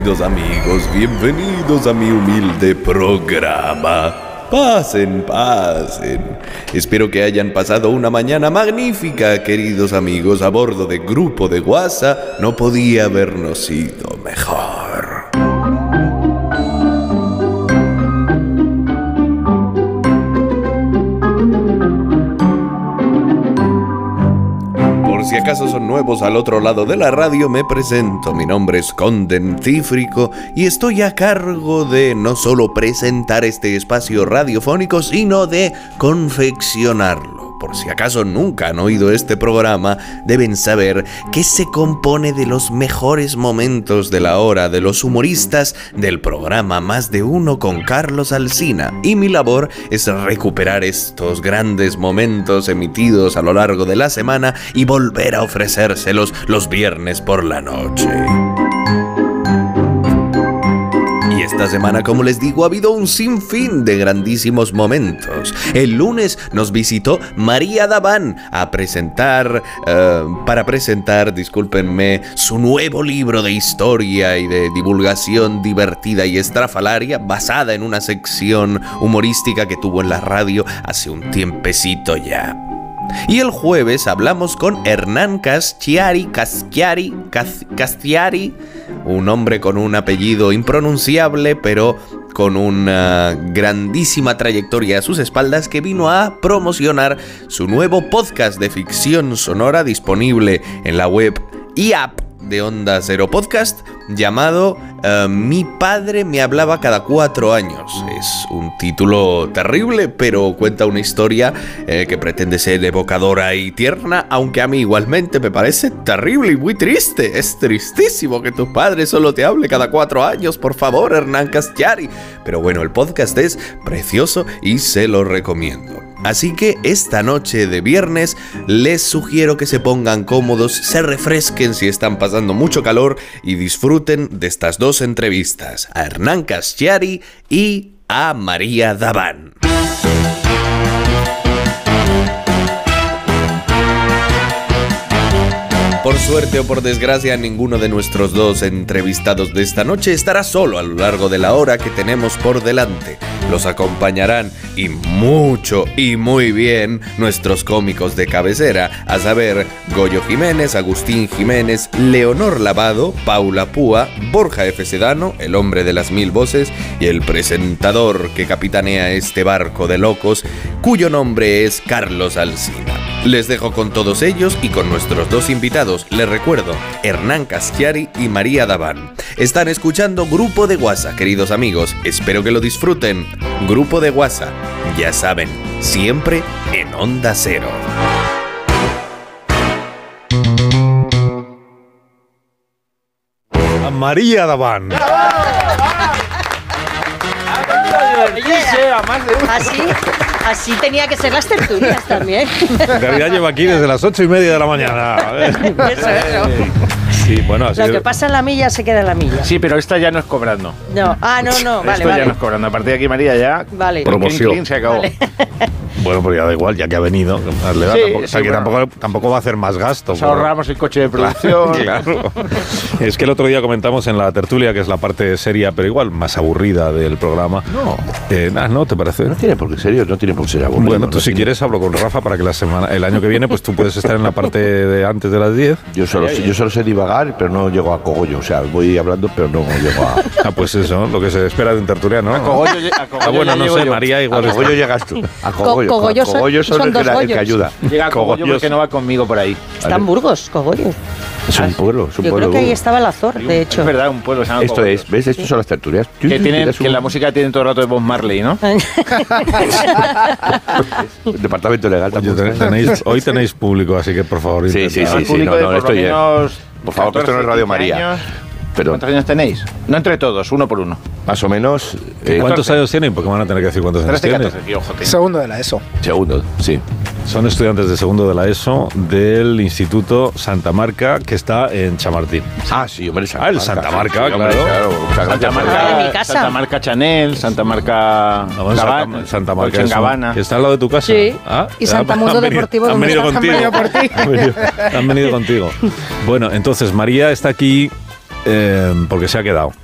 Queridos amigos, bienvenidos a mi humilde programa. Pasen, pasen. Espero que hayan pasado una mañana magnífica, queridos amigos. A bordo de Grupo de WhatsApp no podía habernos ido mejor. Si acaso son nuevos al otro lado de la radio, me presento. Mi nombre es Conden Cífrico y estoy a cargo de no solo presentar este espacio radiofónico, sino de confeccionarlo. Por si acaso nunca han oído este programa, deben saber que se compone de los mejores momentos de la hora de los humoristas del programa Más de Uno con Carlos Alsina. Y mi labor es recuperar estos grandes momentos emitidos a lo largo de la semana y volver a ofrecérselos los viernes por la noche. Y esta semana, como les digo, ha habido un sinfín de grandísimos momentos. El lunes nos visitó María Daván para presentar, discúlpenme, su nuevo libro de historia y de divulgación divertida y estrafalaria, basada en una sección humorística que tuvo en la radio hace un tiempecito ya. Y el jueves hablamos con Hernán Castiari, un hombre con un apellido impronunciable, pero con una grandísima trayectoria a sus espaldas, que vino a promocionar su nuevo podcast de ficción sonora disponible en la web y app de Onda Cero Podcast, llamado Mi padre me hablaba cada 4 años. Es un título terrible, pero cuenta una historia que pretende ser evocadora y tierna, aunque a mí igualmente me parece terrible y muy triste. Es tristísimo que tu padre solo te hable cada 4 años, por favor, Hernán Castiari. Pero bueno, el podcast es precioso y se lo recomiendo. Así que esta noche de viernes les sugiero que se pongan cómodos, se refresquen si están pasando mucho calor y disfruten de estas dos entrevistas, a Hernán Castiari y a María Daván. Por suerte o por desgracia, ninguno de nuestros dos entrevistados de esta noche estará solo a lo largo de la hora que tenemos por delante. Los acompañarán, y mucho y muy bien, nuestros cómicos de cabecera, a saber, Goyo Jiménez, Agustín Jiménez, Leonor Lavado, Paula Púa, Borja F. Sedano, el hombre de las 1000 voces, y el presentador que capitanea este barco de locos, cuyo nombre es Carlos Alsina. Les dejo con todos ellos y con nuestros dos invitados. Les recuerdo, Hernán Castiari y María Daván. Están escuchando Grupo de WhatsApp, queridos amigos. Espero que lo disfruten. Grupo de WhatsApp, ya saben, siempre en Onda Cero. María Daván. Así tenía que ser las tertulias también. En realidad llevo aquí desde las 8:30 de la mañana. Eso. Sí, bueno, así Lo que pasa en la milla se queda en la milla. Sí, pero esta ya no es cobrando. No, no, vale. Esto ya no es cobrando. A partir de aquí, María, ya. Vale. Promoción. Se acabó. Vale. Bueno, pero ya da igual, ya que ha venido. Tampoco va a hacer más gasto. Nos ahorramos el coche de producción. Claro. Es que el otro día comentamos en la tertulia, que es la parte seria, pero igual más aburrida del programa. ¿No te parece? No tiene por qué serio, no tiene por qué ser aburrido. Bueno, tú si quieres hablo con Rafa para que el año que viene pues tú puedes estar en la parte de antes de las 10. Yo solo sé divagar, pero no llego a cogollo. O sea, voy hablando, pero no llego a... Pues eso, lo que se espera de un tertuliano. A cogollo bueno, no sé, María igual. A cogollo llegas tú. A cogollo. Cogollo son dos el que ayuda. Llega a cogollo porque no va conmigo por ahí. Está en Burgos, Cogollo. Es un pueblo. Yo creo que ahí estaba el Azor, de hecho. Es verdad, un pueblo se llama Esto Cogollo. es, ¿ves? Estos son las tertulias. Que la música tiene todo el rato de Bob Marley, ¿no? Departamento legal también. Hoy tenéis público, así que por favor. Sí. No, esto ya. Por favor, que esto no es Radio María. Pero, ¿cuántos años tenéis? No entre todos, uno por uno. Más o menos. ¿Cuántos años tienen? Porque van a tener que decir cuántos años tienen. Segundo de la ESO. Segundo, sí. Son estudiantes de segundo de la ESO del Instituto Santa Marca, que está en Chamartín. Sí, hombre, el Santa Marca, sí, hombre, claro. Santa Marca, de mi casa. Santa Marca Chanel, Santa Marca Santa Marca Gabbana. Que está al lado de tu casa. Sí. Y Santa Mundo Deportivo. Han venido donde contigo. estás. Han venido por ti. Han venido contigo. Bueno, entonces María está aquí porque se ha quedado.